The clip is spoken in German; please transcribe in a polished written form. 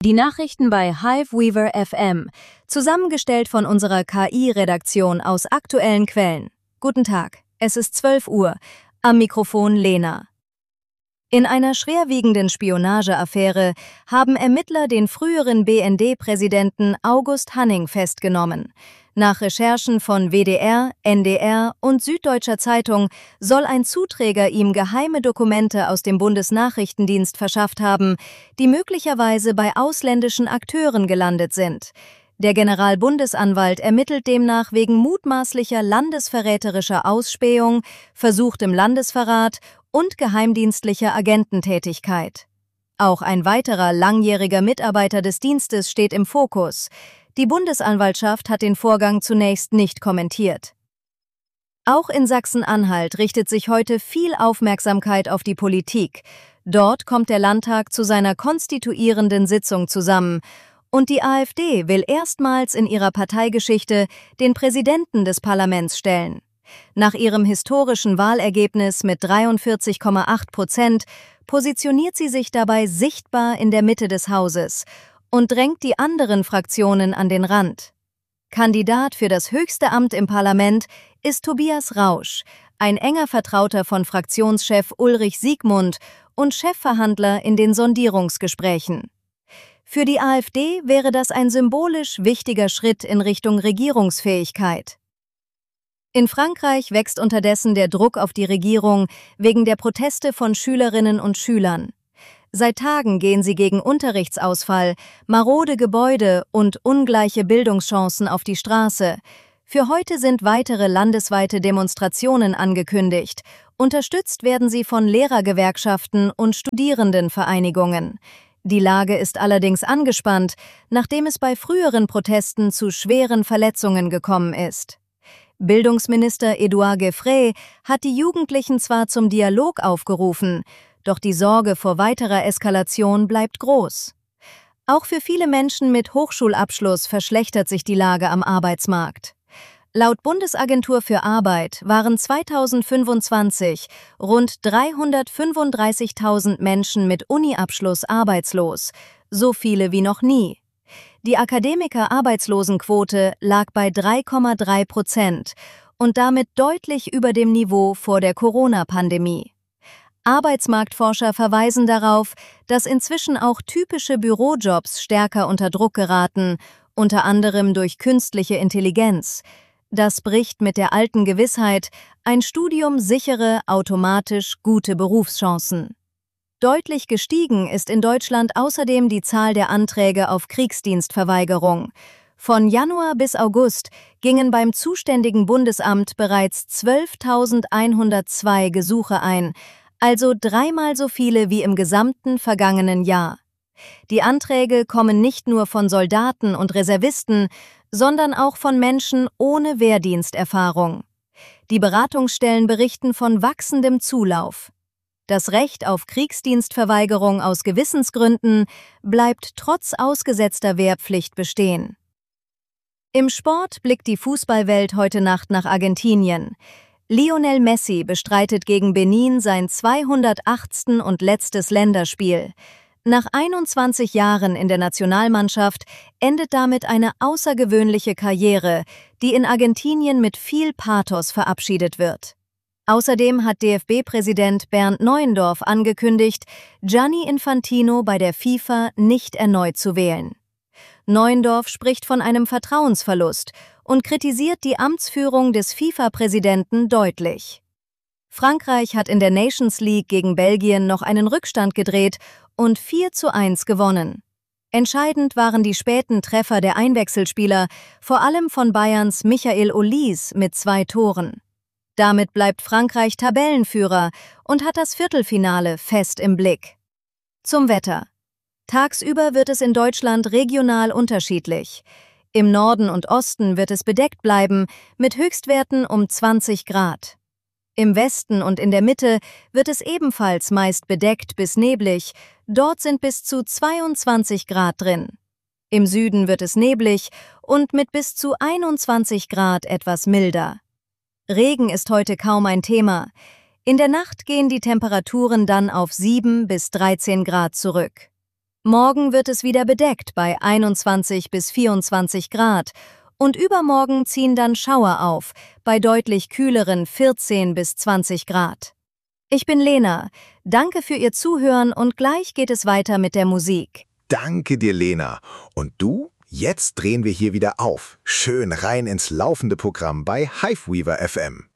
Die Nachrichten bei Hiveweaver FM, zusammengestellt von unserer KI-Redaktion aus aktuellen Quellen. Guten Tag, es ist 12 Uhr, am Mikrofon Lena. In einer schwerwiegenden Spionageaffäre haben Ermittler den früheren BND-Präsidenten August Hanning festgenommen. Nach Recherchen von WDR, NDR und Süddeutscher Zeitung soll ein Zuträger ihm geheime Dokumente aus dem Bundesnachrichtendienst verschafft haben, die möglicherweise bei ausländischen Akteuren gelandet sind. Der Generalbundesanwalt ermittelt demnach wegen mutmaßlicher landesverräterischer Ausspähung, versuchtem Landesverrat und geheimdienstlicher Agententätigkeit. Auch ein weiterer langjähriger Mitarbeiter des Dienstes steht im Fokus. Die Bundesanwaltschaft hat den Vorgang zunächst nicht kommentiert. Auch in Sachsen-Anhalt richtet sich heute viel Aufmerksamkeit auf die Politik. Dort kommt der Landtag zu seiner konstituierenden Sitzung zusammen. Und die AfD will erstmals in ihrer Parteigeschichte den Präsidenten des Parlaments stellen. Nach ihrem historischen Wahlergebnis mit 43,8% positioniert sie sich dabei sichtbar in der Mitte des Hauses und drängt die anderen Fraktionen an den Rand. Kandidat für das höchste Amt im Parlament ist Tobias Rausch, ein enger Vertrauter von Fraktionschef Ulrich Siegmund und Chefverhandler in den Sondierungsgesprächen. Für die AfD wäre das ein symbolisch wichtiger Schritt in Richtung Regierungsfähigkeit. In Frankreich wächst unterdessen der Druck auf die Regierung wegen der Proteste von Schülerinnen und Schülern. Seit Tagen gehen sie gegen Unterrichtsausfall, marode Gebäude und ungleiche Bildungschancen auf die Straße. Für heute sind weitere landesweite Demonstrationen angekündigt. Unterstützt werden sie von Lehrergewerkschaften und Studierendenvereinigungen. Die Lage ist allerdings angespannt, nachdem es bei früheren Protesten zu schweren Verletzungen gekommen ist. Bildungsminister Édouard Geoffrey hat die Jugendlichen zwar zum Dialog aufgerufen, doch die Sorge vor weiterer Eskalation bleibt groß. Auch für viele Menschen mit Hochschulabschluss verschlechtert sich die Lage am Arbeitsmarkt. Laut Bundesagentur für Arbeit waren 2025 rund 335.000 Menschen mit Uni-Abschluss arbeitslos, so viele wie noch nie. Die Akademiker-Arbeitslosenquote lag bei 3,3% und damit deutlich über dem Niveau vor der Corona-Pandemie. Arbeitsmarktforscher verweisen darauf, dass inzwischen auch typische Bürojobs stärker unter Druck geraten, unter anderem durch künstliche Intelligenz. Das bricht mit der alten Gewissheit, ein Studium sichere automatisch gute Berufschancen. Deutlich gestiegen ist in Deutschland außerdem die Zahl der Anträge auf Kriegsdienstverweigerung. Von Januar bis August gingen beim zuständigen Bundesamt bereits 12.102 Gesuche ein, also dreimal so viele wie im gesamten vergangenen Jahr. Die Anträge kommen nicht nur von Soldaten und Reservisten, sondern auch von Menschen ohne Wehrdiensterfahrung. Die Beratungsstellen berichten von wachsendem Zulauf. Das Recht auf Kriegsdienstverweigerung aus Gewissensgründen bleibt trotz ausgesetzter Wehrpflicht bestehen. Im Sport blickt die Fußballwelt heute Nacht nach Argentinien. Lionel Messi bestreitet gegen Benin sein 208. und letztes Länderspiel. Nach 21 Jahren in der Nationalmannschaft endet damit eine außergewöhnliche Karriere, die in Argentinien mit viel Pathos verabschiedet wird. Außerdem hat DFB-Präsident Bernd Neuendorf angekündigt, Gianni Infantino bei der FIFA nicht erneut zu wählen. Neuendorf spricht von einem Vertrauensverlust und kritisiert die Amtsführung des FIFA-Präsidenten deutlich. Frankreich hat in der Nations League gegen Belgien noch einen Rückstand gedreht und 4:1 gewonnen. Entscheidend waren die späten Treffer der Einwechselspieler, vor allem von Bayerns Michael Olise mit 2 Toren. Damit bleibt Frankreich Tabellenführer und hat das Viertelfinale fest im Blick. Zum Wetter. Tagsüber wird es in Deutschland regional unterschiedlich. Im Norden und Osten wird es bedeckt bleiben, mit Höchstwerten um 20 Grad. Im Westen und in der Mitte wird es ebenfalls meist bedeckt bis neblig, dort sind bis zu 22 Grad drin. Im Süden wird es neblig und mit bis zu 21 Grad etwas milder. Regen ist heute kaum ein Thema. In der Nacht gehen die Temperaturen dann auf 7 bis 13 Grad zurück. Morgen wird es wieder bedeckt bei 21 bis 24 Grad und übermorgen ziehen dann Schauer auf bei deutlich kühleren 14 bis 20 Grad. Ich bin Lena. Danke für Ihr Zuhören und gleich geht es weiter mit der Musik. Danke dir, Lena. Und du? Jetzt drehen wir hier wieder auf. Schön rein ins laufende Programm bei Hiveweaver FM.